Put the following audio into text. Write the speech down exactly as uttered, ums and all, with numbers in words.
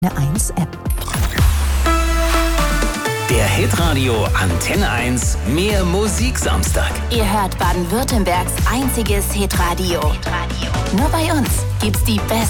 eins App. Der Hitradio Antenne eins Mehr Musik Samstag. Ihr hört Baden-Württembergs einziges Hitradio. Hitradio. Nur bei uns gibt's die besten